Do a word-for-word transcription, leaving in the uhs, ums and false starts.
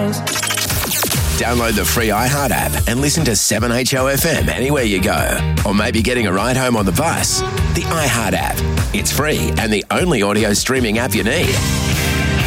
eyes. Download the free iHeart app and listen to seven H O F M anywhere you go. Or maybe getting a ride home on the bus. The iHeart app. It's free and the only audio streaming app you need.